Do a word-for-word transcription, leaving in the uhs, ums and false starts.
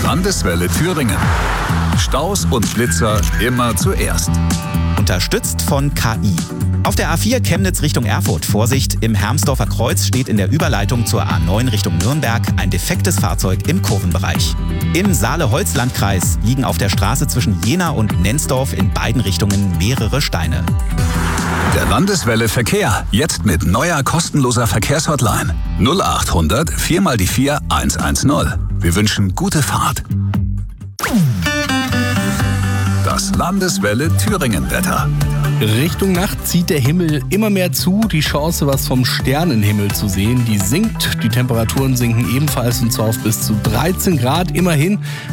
Landeswelle Thüringen. Staus und Blitzer immer zuerst. Unterstützt von K I. Auf der A vier Chemnitz Richtung Erfurt, Vorsicht, im Hermsdorfer Kreuz steht in der Überleitung zur A neun Richtung Nürnberg ein defektes Fahrzeug im Kurvenbereich. Im Saale-Holzland-Kreis liegen auf der Straße zwischen Jena und Nenzdorf in beiden Richtungen mehrere Steine. Der Landeswelle Verkehr, jetzt mit neuer kostenloser Verkehrshotline. null acht hundert vier mal die vier hundertzehn. Wir wünschen gute Fahrt. Das Landeswelle Thüringen-Wetter. Richtung Nacht zieht der Himmel immer mehr zu. Die Chance, was vom Sternenhimmel zu sehen, die sinkt. Die Temperaturen sinken ebenfalls und zwar auf bis zu dreizehn Grad. Immerhin